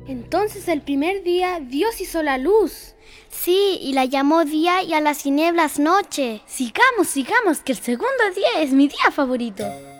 Entonces el primer día Dios hizo la luz. Sí, y la llamó día y a las tinieblas noche. Sigamos, que el segundo día es mi día favorito.